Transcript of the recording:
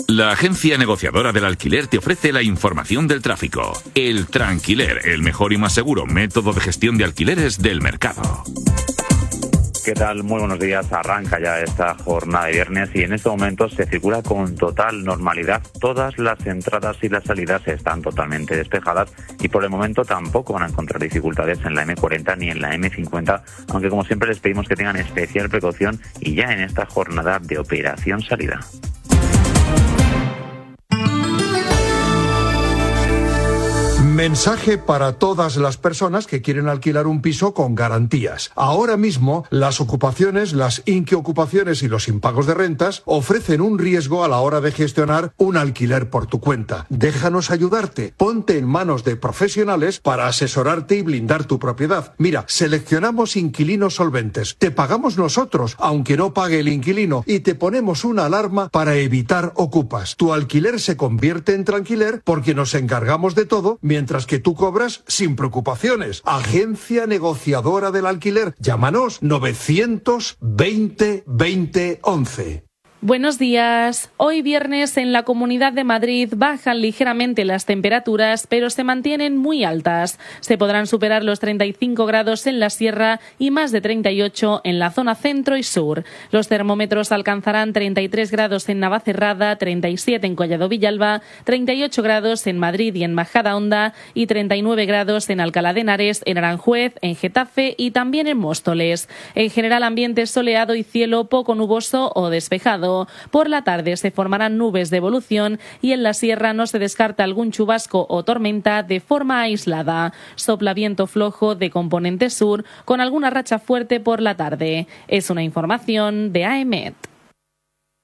La agencia negociadora del alquiler te ofrece la información del tráfico. El Tranquiler, el mejor y más seguro método de gestión de alquileres del mercado. ¿Qué tal? Muy buenos días. Arranca ya esta jornada de viernes y en este momento se circula con total normalidad. Todas las entradas y las salidas están totalmente despejadas y por el momento tampoco van a encontrar dificultades en la M40 ni en la M50, aunque como siempre les pedimos que tengan especial precaución y ya en esta jornada de operación salida. Mensaje para todas las personas que quieren alquilar un piso con garantías. Ahora mismo, las ocupaciones, las inquiocupaciones y los impagos de rentas ofrecen un riesgo a la hora de gestionar un alquiler por tu cuenta. Déjanos ayudarte. Ponte en manos de profesionales para asesorarte y blindar tu propiedad. Mira, seleccionamos inquilinos solventes. Te pagamos nosotros, aunque no pague el inquilino, y te ponemos una alarma para evitar ocupas. Tu alquiler se convierte en tranquiler porque nos encargamos de todo, mientras que tú cobras sin preocupaciones. Agencia negociadora del alquiler. Llámanos 920 20 11. Buenos días. Hoy viernes en la Comunidad de Madrid bajan ligeramente las temperaturas, pero se mantienen muy altas. Se podrán superar los 35 grados en la sierra y más de 38 en la zona centro y sur. Los termómetros alcanzarán 33 grados en Navacerrada, 37 en Collado Villalba, 38 grados en Madrid y en Majadahonda y 39 grados en Alcalá de Henares, en Aranjuez, en Getafe y también en Móstoles. En general, ambiente soleado y cielo poco nuboso o despejado. Por la tarde se formarán nubes de evolución y en la sierra no se descarta algún chubasco o tormenta de forma aislada. Sopla viento flojo de componente sur con alguna racha fuerte por la tarde. Es una información de AEMET.